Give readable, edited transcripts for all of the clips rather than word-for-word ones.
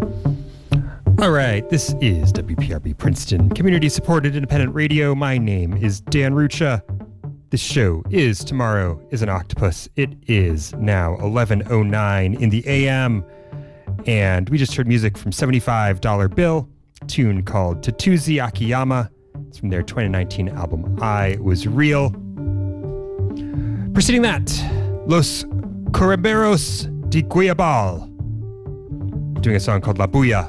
All right, this is WPRB Princeton, community-supported independent radio. My name is Dan Rucha. This show is Tomorrow is an Octopus. It is now 11:09 in the AM, and we just heard music from $75 Bill, a tune called Tatuzi Akiyama. It's from their 2019 album, I Was Real. Preceding that, Los Correberos de Guayabal, doing a song called La Bulla,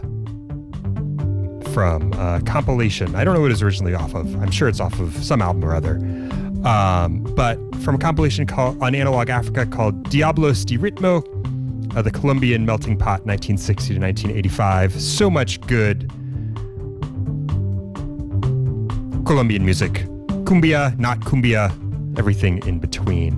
from a compilation. I don't know what it was originally off of. I'm sure it's off of some album or other. But from a compilation on Analog Africa called Diablos de Ritmo, the Colombian Melting Pot, 1960 to 1985. So much good Colombian music. Cumbia, not cumbia, everything in between.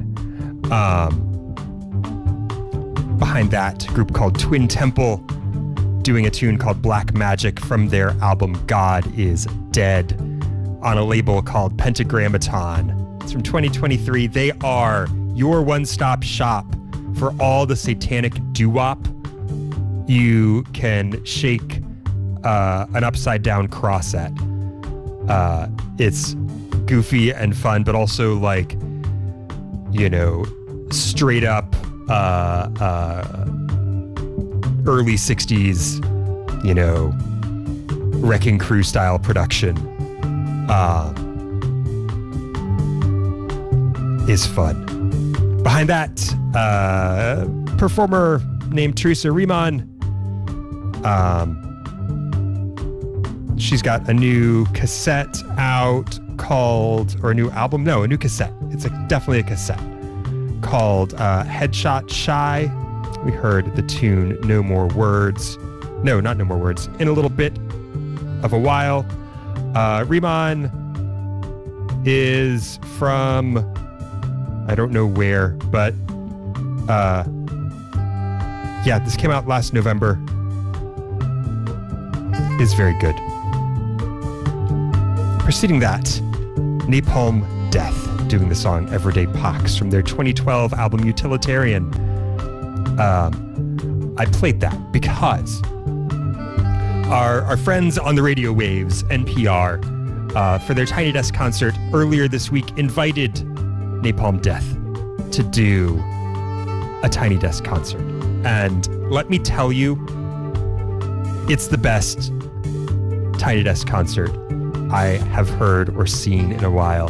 Behind that, a group called Twin Temple, doing a tune called Black Magic from their album God Is Dead on a label called Pentagrammaton. It's from 2023. They are your one-stop shop for all the satanic doo-wop you can shake an upside-down cross at. It's goofy and fun, but also like, you know, straight up early 60s, you know, Wrecking Crew style production is fun. Behind that, performer named Teresa Riemann. She's got a new cassette out called, or a new album? No, a new cassette. It's definitely a cassette called Headshot Shy. We heard the tune No More Words. No, not No More Words. In a little bit of a while. Riemann is from, I don't know where, but yeah, this came out last November. Is very good. Preceding that, Napalm Death, doing the song Everyday Pox from their 2012 album Utilitarian. I played that because our friends on the radio waves, NPR, for their Tiny Desk concert earlier this week, invited Napalm Death to do a Tiny Desk concert. And let me tell you, it's the best Tiny Desk concert I have heard or seen in a while.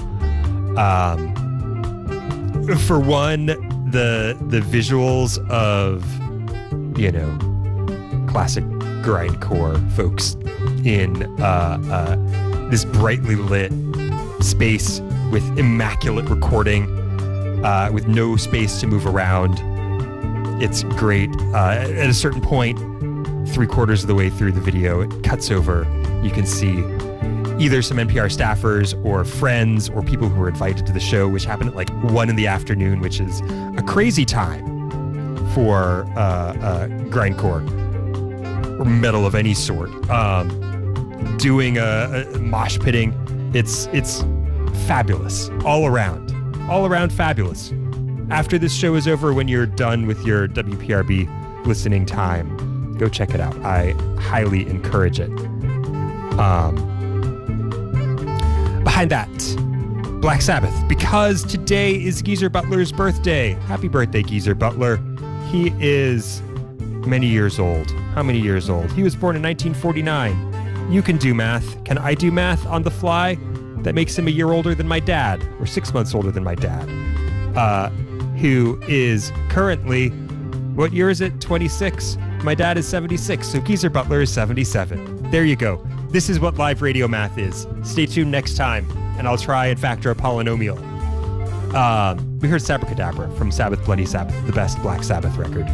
For one, the visuals of, you know, classic grindcore folks in this brightly lit space with immaculate recording, with no space to move around. It's great. At a certain point, 3/4 of the way through the video, it cuts over. You can see either some NPR staffers or friends or people who were invited to the show, which happened at like 1 PM, which is a crazy time for grindcore or metal of any sort. Doing a mosh pitting. It's fabulous all around fabulous. After this show is over, when you're done with your WPRB listening time, go check it out. I highly encourage it. Behind that, Black Sabbath, because today is Geezer Butler's birthday. Happy birthday, Geezer Butler. He is many years old. How many years old? He was born in 1949. You can do math. Can I do math on the fly? That makes him a year older than my dad, or 6 months older than my dad, who is currently, what year is it? 26. My dad is 76, so Geezer Butler is 77. There you go. This is what live radio math is. Stay tuned next time, and I'll try and factor a polynomial. We heard Sabracadabra from Sabbath Bloody Sabbath, the best Black Sabbath record.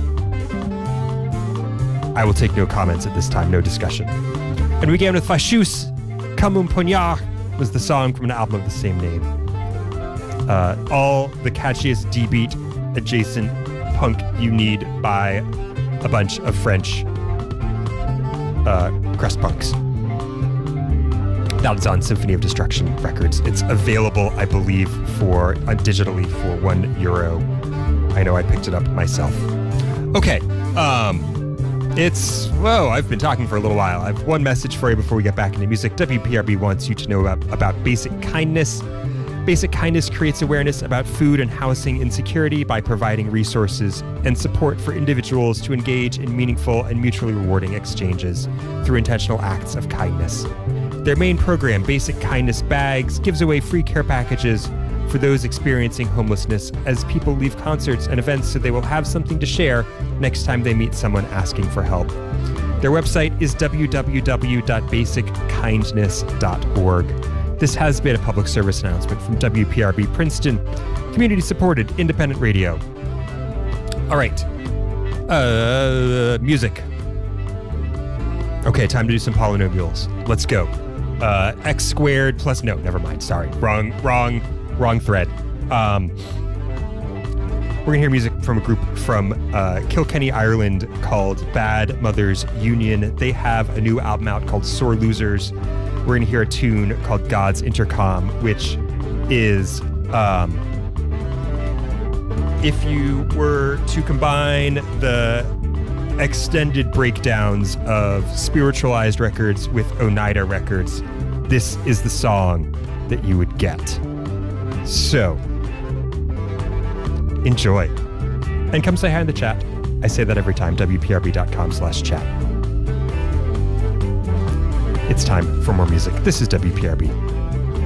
I will take no comments at this time, no discussion. And we began with Fashus, Comme un poignard was the song from an album of the same name. All the catchiest D-beat adjacent punk you need by a bunch of French crust punks. That is on Symphony of Destruction Records. It's available, I believe, for digitally for €1. I know I picked it up myself. Okay, Whoa, I've been talking for a little while. I have one message for you before we get back into music. WPRB wants you to know about Basic Kindness. Basic Kindness creates awareness about food and housing insecurity by providing resources and support for individuals to engage in meaningful and mutually rewarding exchanges through intentional acts of kindness. Their main program, Basic Kindness Bags, gives away free care packages for those experiencing homelessness as people leave concerts and events so they will have something to share next time they meet someone asking for help. Their website is www.basickindness.org. This has been a public service announcement from WPRB Princeton, community-supported independent radio. All right. Music. Okay, time to do some polynomials. Let's go. X squared plus... No, never mind. Sorry. Wrong thread. We're going to hear music from a group from Kilkenny, Ireland called Bad Mothers Union. They have a new album out called Sore Losers. We're going to hear a tune called God's Intercom, which is, if you were to combine the extended breakdowns of Spiritualized Records with Oneida Records, this is the song that you would get. So, enjoy. And come say hi in the chat. I say that every time, wprb.com/chat. It's time for more music. This is WPRB.